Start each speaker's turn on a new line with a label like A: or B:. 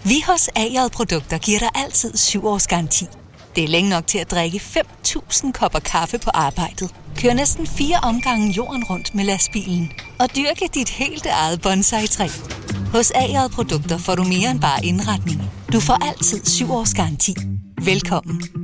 A: Vi hos AJ Produkter giver dig altid 7 års garanti. Det er længe nok til at drikke 5.000 kopper kaffe på arbejdet. Kør næsten 4 omgange jorden rundt med lastbilen. Og dyrke dit helt eget bonsai-træ. Hos AJ Produkter får du mere end bare indretning. Du får altid 7 års garanti. Velkommen.